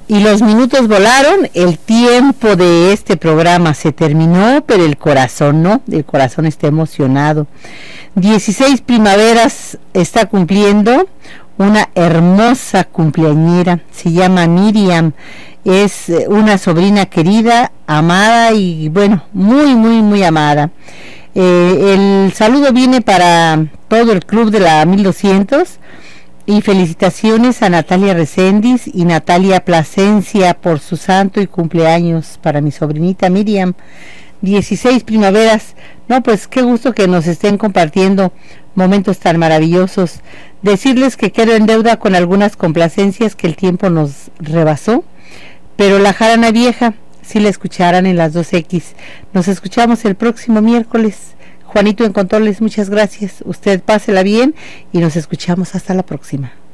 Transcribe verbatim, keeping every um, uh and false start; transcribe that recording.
Y los minutos volaron, el tiempo de este programa se terminó, pero el corazón no, el corazón está emocionado. dieciséis primaveras está cumpliendo una hermosa cumpleañera, se llama Miriam, es una sobrina querida, amada y bueno, muy, muy, muy amada. Eh, el saludo viene para todo el club de la mil doscientos. Y felicitaciones a Natalia Recendis y Natalia Plasencia por su santo y cumpleaños para mi sobrinita Miriam. dieciséis primaveras. No, pues qué gusto que nos estén compartiendo momentos tan maravillosos. Decirles que quedo en deuda con algunas complacencias que el tiempo nos rebasó, pero la jarana vieja sí la escucharán en las dos equis. Nos escuchamos el próximo miércoles. Juanito en controles, muchas gracias. Usted pásela bien y nos escuchamos hasta la próxima.